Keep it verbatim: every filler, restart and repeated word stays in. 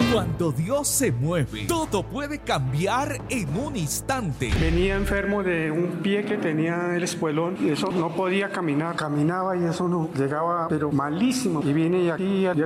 Cuando Dios se mueve, todo puede cambiar en un instante. Venía enfermo de un pie que tenía el espuelón y eso no podía caminar. Caminaba y eso no llegaba, pero malísimo. Y vine aquí y